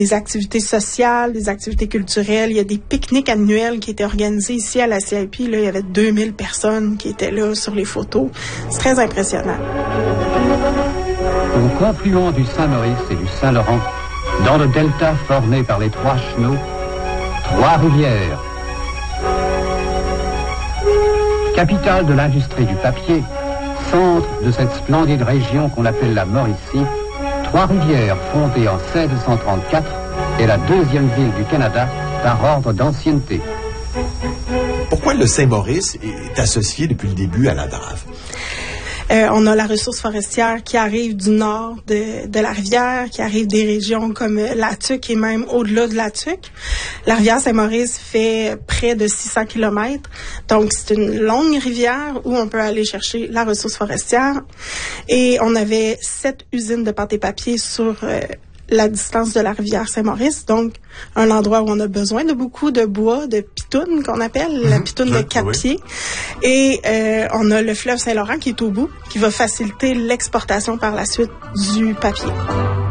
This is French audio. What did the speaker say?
des activités sociales, des activités culturelles. Il y a des pique-niques annuels qui étaient organisés ici à la CIP. Là, il y avait 2000 personnes qui étaient là sur les photos. C'est très impressionnant. Au confluent du Saint-Maurice et du Saint-Laurent, dans le delta formé par les trois chenaux, Trois-Rivières. Capitale de l'industrie du papier, centre de cette splendide région qu'on appelle la Mauricie, Trois-Rivières, fondée en 1634, est la deuxième ville du Canada par ordre d'ancienneté. Pourquoi le Saint-Maurice est associé depuis le début à la Drave? On a la ressource forestière qui arrive du nord de la rivière, qui arrive des régions comme la Tuque et même au-delà de la Tuque. La rivière Saint-Maurice fait près de 600 km. Donc, c'est une longue rivière où on peut aller chercher la ressource forestière. Et on avait 7 usines de pâte et papier sur la distance de la rivière Saint-Maurice, donc un endroit où on a besoin de beaucoup de bois, de pitounes qu'on appelle, la pitoune de 4 pieds. Et on a le fleuve Saint-Laurent qui est au bout, qui va faciliter l'exportation par la suite du papier.